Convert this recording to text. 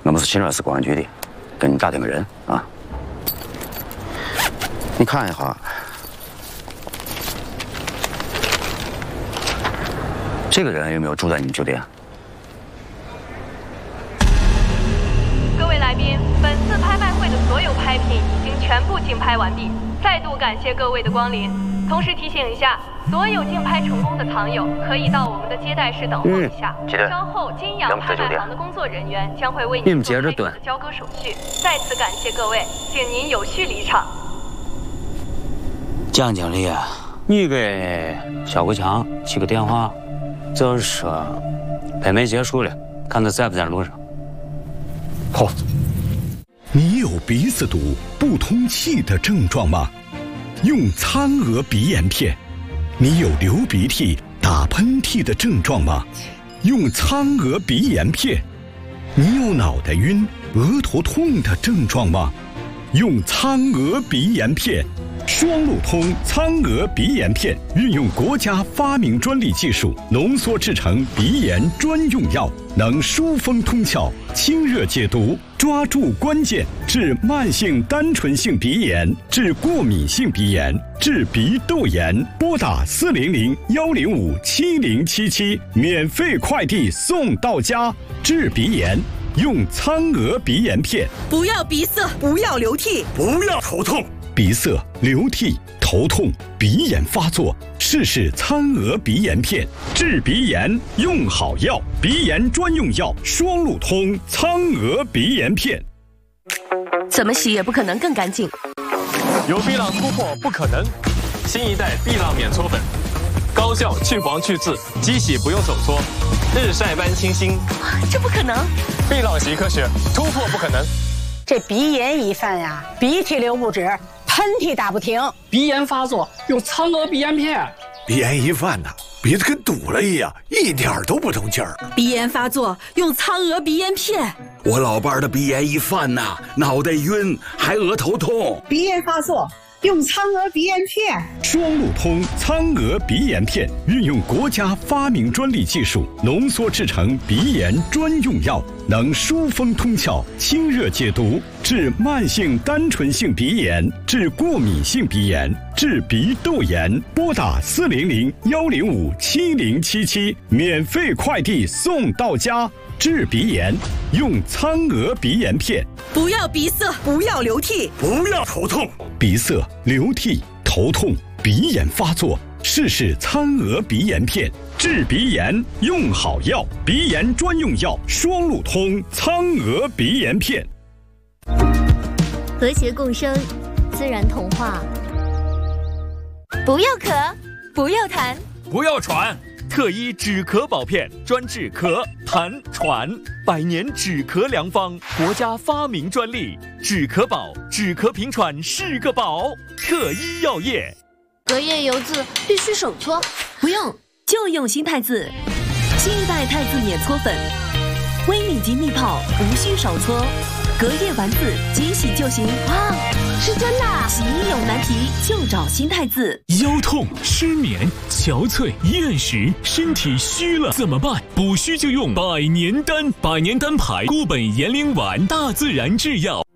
我们是新瑞市公安局的，给你打听个人啊。你看一下，这个人有没有住在你们酒店？ 各位来宾，本次拍卖会的所有拍品已经全部竞拍完毕，再度感谢各位的光临。同时提醒一下，所有竞拍成功的藏友可以到我们的接待室等候一下。稍后金阳拍卖行的工作人员将会为您做拍品的交割手续。再次感谢各位，请您有序离场。 江经理，你给肖国强起个电话，就是说拍卖结束了，看他在不在路上。 好。 你有鼻子堵、不通气的症状吗？用苍娥鼻炎片。你有流鼻涕、打喷嚏的症状吗？用苍娥鼻炎片。你有脑袋晕、额头痛的症状吗？用苍娥鼻炎片。双路通苍娥鼻炎片运用国家发明专利技术浓缩制成鼻炎专用药，能疏风通窍、清热解毒，抓住关键，治慢性单纯性鼻炎，治过敏性鼻炎，治鼻窦炎。拨打400-105-7077，免费快递送到家。治鼻炎用苍娥鼻炎片。 不要鼻塞，不要流涕， 不要头痛。鼻塞、流涕、头痛、鼻炎发作，试试苍娥鼻炎片，治鼻炎用好药，鼻炎专用药，双路通苍娥鼻炎片。 怎么洗也不可能更干净。 有碧浪突破不可能，新一代碧浪免搓粉，高效去黄去渍，机洗不用手搓，日晒般清新。 这不可能！ 碧浪洗科学，突破不可能。 这鼻炎一犯呀，鼻涕流不止，喷嚏打不停。 鼻炎发作用苍娥鼻炎片。 鼻炎一犯呐，鼻子跟堵了一样，一点都不通气儿。 鼻炎发作用苍娥鼻炎片。 我老伴儿的鼻炎一犯呐，脑袋晕，还额头痛。 鼻炎发作用苍娥鼻炎片。 双路通苍娥鼻炎片运用国家发明专利技术浓缩制成鼻炎专用药，能疏风通窍、清热解毒，治慢性单纯性鼻炎，治过敏性鼻炎，治鼻窦炎。拨打400-105-7077，免费快递送到家。治鼻炎用苍娥鼻炎片。 不要鼻塞，不要流涕， 不要头痛。 鼻塞、流涕、头痛、鼻炎发作，试试苍娥鼻炎片，治鼻炎用好药，鼻炎专用药，双路通苍娥鼻炎片。 和谐共生，自然童话。不要咳，不要痰， 不要喘。特医止咳宝片，专治咳、痰、喘，100年止咳良方，国家发明专利。止咳宝，止咳平喘是个宝。特医药业。 隔夜油渍必须手搓， 不用，就用新太子。新一代太子免搓粉，微米级密泡，无需手搓。隔夜丸子即洗就行。 哇，是真的！ 洗衣有难题就找新太子。 腰痛、失眠、憔悴、厌食，身体虚了怎么办？补虚就用百年丹，百年丹牌固本延龄丸，大自然制药。